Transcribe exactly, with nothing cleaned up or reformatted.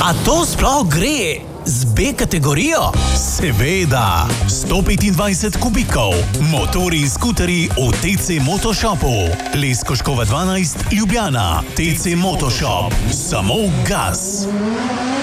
A to sploh gre z B kategorijo? Seveda, sto petindvajset kubikov, motori in skuterji v T C Motoshopu. Leskoškova dvanajst, Ljubljana. T C Motoshop. Samo gas.